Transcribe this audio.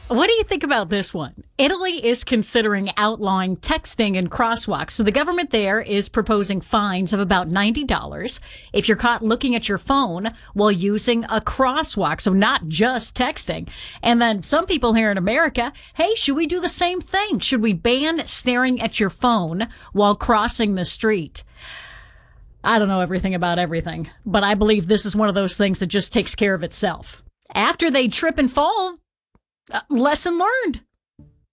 What do you think about this one? Italy is considering outlawing texting in crosswalks. So the government there is proposing fines of about $90 if you're caught looking at your phone while using a crosswalk. So not just texting. And then some people here in America, hey, should we do the same thing? Should we ban staring at your phone while crossing the street? I don't know everything about everything, but I believe this is one of those things that just takes care of itself. After they trip and fall, lesson learned.